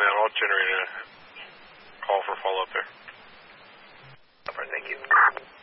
then I'll generate a call for follow-up there. All right, thank you.